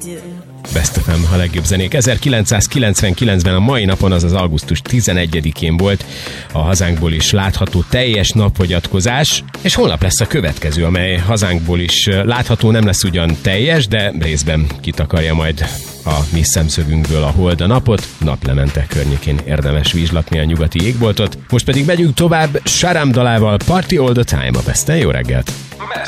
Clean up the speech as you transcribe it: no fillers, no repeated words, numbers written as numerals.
Best FM, a legjobb zenék. 1999-ben a mai napon, azaz augusztus 11-én volt a hazánkból is látható teljes napfogyatkozás, és holnap lesz a következő, amely hazánkból is látható, nem lesz ugyan teljes, de részben kitakarja majd a mi szemszögünkből a hold a napot. Naplemente környékén érdemes vizslatni a nyugati égboltot. Most pedig megyünk tovább Sharam dalával, Party All The Time a Besten. Jó reggelt!